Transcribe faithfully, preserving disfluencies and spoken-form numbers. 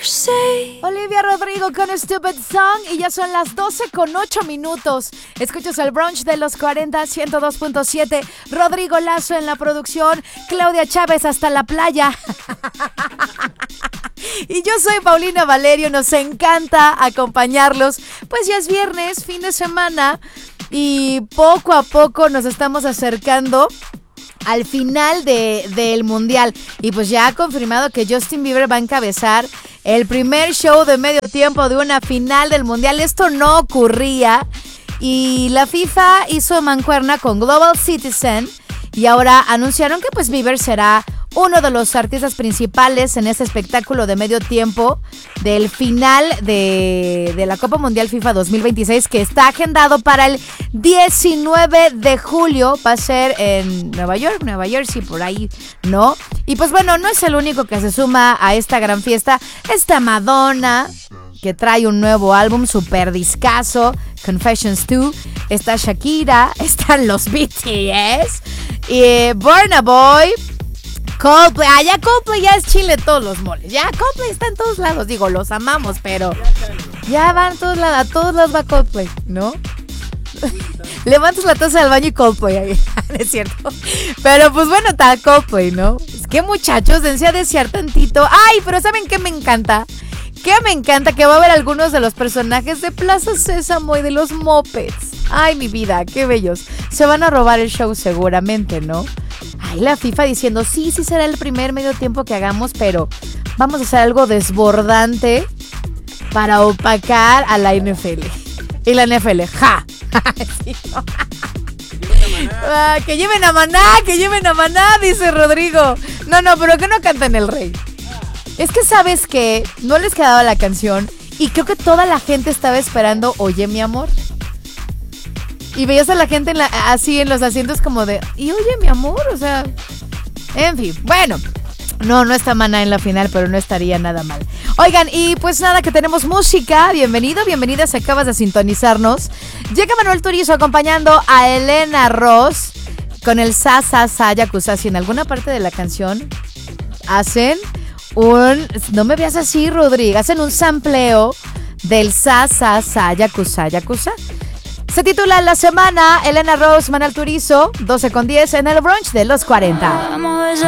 Olivia Rodrigo con Stupid Song y ya son las doce con ocho minutos. Escuchas el brunch de los cuarenta, ciento dos punto siete. Rodrigo Lazo en la producción, Claudia Chávez hasta la playa. Y yo soy Paulina Valerio, nos encanta acompañarlos. Pues ya es viernes, fin de semana, y poco a poco nos estamos acercando al final de, del mundial. Y pues ya ha confirmado que Justin Bieber va a encabezar el primer show de medio tiempo de una final del mundial. Esto no ocurría y la FIFA hizo mancuerna con Global Citizen y ahora anunciaron que pues Bieber será uno de los artistas principales en este espectáculo de medio tiempo del final de, de la Copa Mundial FIFA dos mil veintiséis, que está agendado para el diecinueve de julio. Va a ser en Nueva York, Nueva Jersey, por ahí, ¿no? Y pues bueno, no es el único que se suma a esta gran fiesta. Está Madonna, que trae un nuevo álbum super discazo, Confessions dos. Está Shakira, están los B T S, y eh, Burna Boy, Coldplay. Ah, ya Coldplay ya es chile todos los moles. Ya Coldplay está en todos lados. Digo, los amamos, pero ya van a todos lados. A todos lados va Coldplay, ¿no? Levantas la taza del baño y Coldplay ahí. Es cierto. Pero pues bueno, está Coldplay, ¿no? Es que muchachos, dense a desear tantito. Ay, pero ¿saben qué me encanta? Que me encanta que va a haber algunos de los personajes de Plaza Sésamo y de los Muppets. Ay, mi vida, qué bellos. Se van a robar el show seguramente, ¿no? Ay, la FIFA diciendo, sí, sí será el primer medio tiempo que hagamos, pero vamos a hacer algo desbordante para opacar a la N F L. Y la N F L, ¡ja! Sí, ¿no? Ah, que lleven a Maná, que lleven a Maná, dice Rodrigo. No, no, pero que no canten el rey. Es que sabes que no les quedaba la canción y creo que toda la gente estaba esperando Oye mi amor. Y veías a la gente en la, así en los asientos como de, y oye mi amor, o sea, en fin, bueno, no, no está Maná en la final, pero no estaría nada mal. Oigan, y pues nada, que tenemos música. Bienvenido, bienvenida, si acabas de sintonizarnos. Llega Manuel Turizo acompañando a Elena Ross con el Sa Sa Sa Yakuza. Si en alguna parte de la canción hacen un, no me veas así, Rodrigo, hacen un sampleo del Sa Sa Sa Yakuza Yakuza. Se titula La Semana. Elena Ross, Manuel Turizo, doce con diez en el brunch de los cuarenta.